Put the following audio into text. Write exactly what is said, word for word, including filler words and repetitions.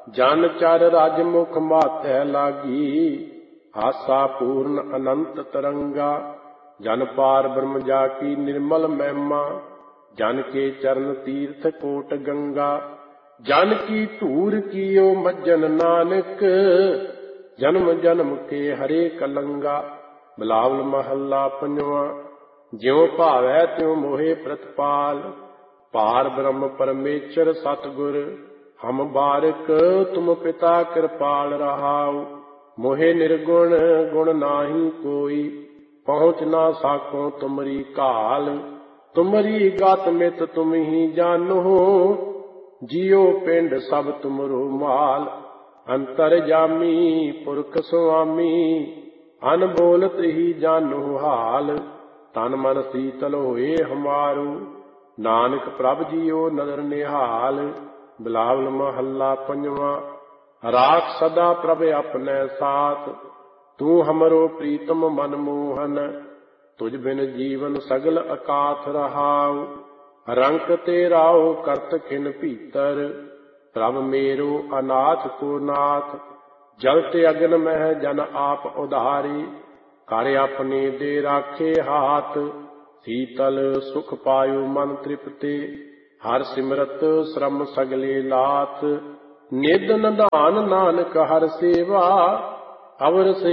ਜਨ ਚਰ ਰਜ ਮੁਖ ਮਾਥੈ ਲਾਗੀ, ਆਸਾ ਪੂਰਨ ਅਨੰਤ ਤਰੰਗਾ। ਜਨ ਪਾਰ ਬ੍ਰਹਮ ਜਾ ਕੀ ਨਿਰਮਲ ਮਹਿਮਾ, ਜਨ ਕੇ ਚਰਨ ਤੀਰਥ ਕੋਟ ਗੰਗਾ। ਜਨ ਕੀ ਧੂਰ ਕੀਓ ਮੱਜਨ ਨਾਨਕ, ਜਨਮ ਜਨਮ ਕੇ ਹਰੇ ਕਲੰਗਾ। ਬਿਲਾਵਲ ਮਹੱਲਾ ਪੰਜਵਾਂ। ਜਿਉ ਭਾਵੈ ਤਿਉ ਮੋਹਿ ਪ੍ਰਤਪਾਲ, ਪਾਰ ਬ੍ਰਹਮ ਪਰਮੇਸ਼ਰ ਸਤਿਗੁਰ। ਹਮ ਬਾਰਿਕ ਤੁਮ ਪਿਤਾ ਕਿਰਪਾਲ ਰਹਾਉ, ਮੋਹਿ ਨਿਰਗੁਣ ਗੁਣ ਨਾਹੀ ਕੋਈ। ਪਹੁੰਚ ਨਾ ਸਾਕੋ ਤੁਮਰੀ ਘਾਲ, ਤੁਮਰੀ ਗਤ ਮਿਤ ਤੁਮ ਹੀ ਜਾਨੋ। ਜਿਉ ਪਿੰਡ ਸਭ ਤੁਮਰੋ ਮਾਲ, ਅੰਤਰ ਜਾਮੀ ਪੁਰਖ ਸੁਆਮੀ। ਅਨਬੋਲਤ ਹੀ ਜਾਨੋ ਹਾਲ, ਤਨ ਮਨ ਸੀਤਲ ਹੋਏ ਹਮਾਰੂ। ਨਾਨਕ ਪ੍ਰਭ ਜੀਓ ਨਦਰ ਨਿਹਾਲ। ਬਿਲਾਵਲ ਮਹੱਲਾ ਪੰਜਵਾਂ। ਰਾਖ ਸਦਾ ਪ੍ਰਭ ਆਪਣੈ ਸਾਥ, ਤੂੰ ਹਮਰੋ ਪ੍ਰੀਤਮ ਮਨ ਮੋਹਨ। ਤੁਝ ਬਿਨ ਜੀਵਨ ਸਗਲ ਅਕਾਥ ਰਹਾਉ, ਰੰਕ ਤੇ ਰਾਉ ਕਰਤ ਖਿਨ ਭੀਤਰ। ਪ੍ਰਭ ਮੇਰੋ ਅਨਾਥ ਕੋ ਨਾਥ, ਜਲ ਤੇ ਅਗਨ ਮਹਿ ਜਨ ਆਪ ਉਧਾਰੀ। ਕਰ ਆਪਣੇ ਦੇ ਰਾਖੇ ਹਾਥ, ਸੀਤਲ ਸੁਖ ਪਾਇਓ ਮਨ ਤ੍ਰਿਪਤੇ। ਹਰ ਸਿਮਰਤ ਸ਼ਰਮ ਸਗਲੇ ਲਾਥ, ਨਿਤ ਨਿਧਾਨ ਨਾਨਕ ਹਰ ਸੇਵਾ। ਅਵਰ